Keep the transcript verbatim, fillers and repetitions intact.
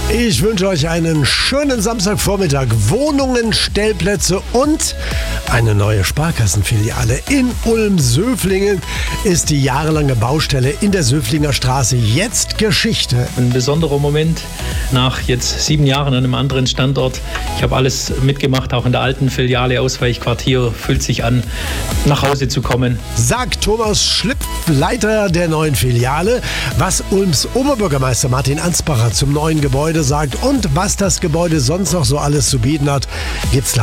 Ich wünsche euch einen schönen Samstagvormittag. Wohnungen, Stellplätze und eine neue Sparkassenfiliale in Ulm-Söflingen ist die jahrelange Baustelle in der Söflinger Straße jetzt Geschichte. Ein besonderer Moment nach jetzt sieben Jahren an einem anderen Standort. Ich habe alles mitgemacht, auch in der alten Filiale, Ausweichquartier. Fühlt sich an, nach Hause zu kommen. Sagt Thomas Schlipf, Leiter der neuen Filiale, was Ulms Oberbürgermeister Martin Ansbacher zum neuen Gebäude sagt und was das Gebäude sonst noch so alles zu bieten hat, gibt's